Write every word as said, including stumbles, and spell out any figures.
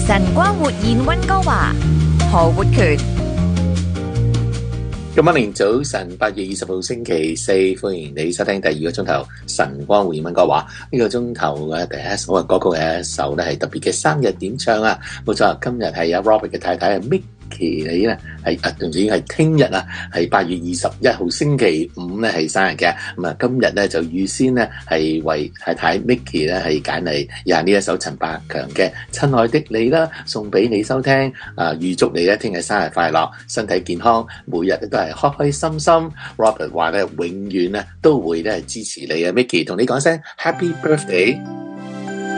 晨光活現溫哥華，何活權。 今晚年早晨，八月二十號星期四，歡迎你收聽第二個鐘頭晨光匯溫哥華。呢、這個鐘頭嘅第一首嘅歌曲嘅一首咧係特別嘅生日點唱啊！冇錯，今日係阿 Robert 嘅太太啊 Micky 你咧係啊，仲已經係聽日啊，係八月二十一號星期五咧係生日嘅。咁啊，今日咧就預先咧係為太太 Micky 咧係揀嚟廿呢一首陳百強嘅《親愛的你》啦，送俾你收聽。啊，預祝你咧聽日生日快樂，身體健康，每日都係開開心心。Robert 話咧，永遠咧都會咧支持你啊 Micky 同你講聲 Happy Birthday。